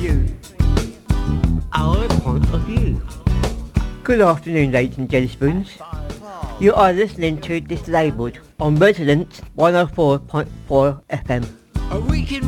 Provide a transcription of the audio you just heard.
you. Our point of view. Good afternoon, ladies and gentlemen. You are listening to Dislabeled on Resonance 104.4 FM.